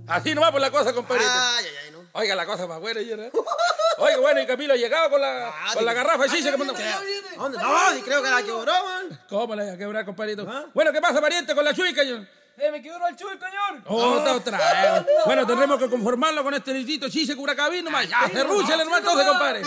Así nomás por la cosa, compadrito. No. Oiga, la cosa más buena, ¿no? Oiga, bueno, y Camilo ha llegado con la garrafa de chicha que mandó. ¿Dónde? No, sí creo que la quebró, man. ¿Cómo la iba a quebrar, compadrito? Bueno, ¿qué pasa, pariente, con la chuica, yo? Me quebró el chuy, señor. Otra vez. Bueno, tendremos que conformarlo con este litrito chicha curacabín nomás. Ya, cerrúchale nomás entonces, compadre.